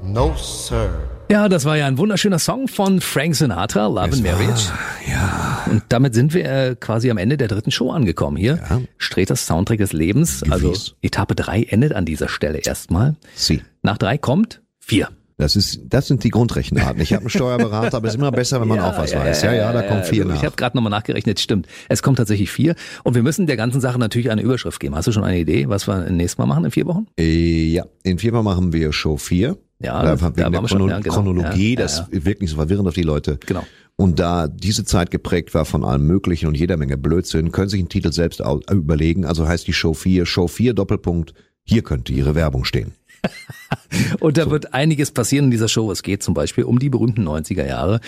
No, sir. Ja, das war ja ein wunderschöner Song von Frank Sinatra, Love and Marriage. Ja. Und damit sind wir quasi am Ende der dritten Show angekommen hier. Ja. Sträters Soundtrack des Lebens. Gewiss. Also Etappe 3 endet an dieser Stelle erstmal. Sie. Nach 3 kommt 4. Das sind die Grundrechenarten. Ich habe einen Steuerberater, aber es ist immer besser, wenn man auch was weiß. Ja, da kommt 4 nach. Ich habe gerade nochmal nachgerechnet, stimmt. Es kommt tatsächlich 4. Und wir müssen der ganzen Sache natürlich eine Überschrift geben. Hast du schon eine Idee, was wir nächstes Mal machen in 4 Wochen? Ja, in 4 Wochen machen wir Show 4. Ja, da da wegen der waren wir schon, ja, genau. Chronologie, Ja, das wirkt nicht so verwirrend auf die Leute. Genau. Und da diese Zeit geprägt war von allem Möglichen und jeder Menge Blödsinn, können sich einen Titel selbst überlegen. Also heißt die Show 4 Doppelpunkt, hier könnte Ihre Werbung stehen. Und da wird einiges passieren in dieser Show. Es geht zum Beispiel um die berühmten 90er Jahre.